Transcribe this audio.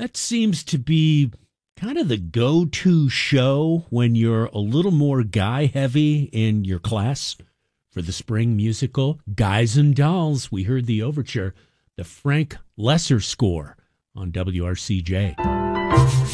That seems to be kind of the go-to show when you're a little more guy-heavy in your class for the spring musical. Guys and Dolls, we heard the overture, the Frank Lesser score on WRCJ.